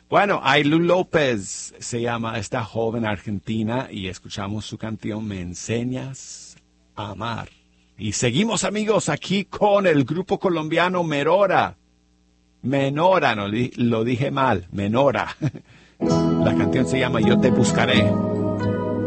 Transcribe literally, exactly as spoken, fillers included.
Bueno, Ailu López se llama esta joven argentina y escuchamos su canción Me enseñas a amar. Y seguimos, amigos, aquí con el grupo colombiano Menora. Menora, no lo dije mal, Menora. La canción se llama Yo te buscaré.